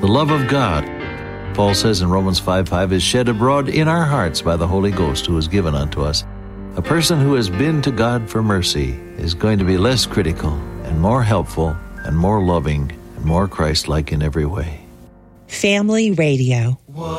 love of God, Paul says in Romans 5:5, is shed abroad in our hearts by the Holy Ghost who is given unto us. A person who has been to God for mercy is going to be less critical and more helpful and more loving and more Christ-like in every way. Family Radio.